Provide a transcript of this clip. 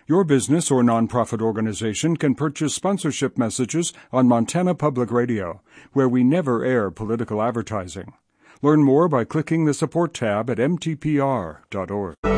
Your business or nonprofit organization can purchase sponsorship messages on Montana Public Radio, where we never air political advertising. Learn more by clicking the support tab at mtpr.org.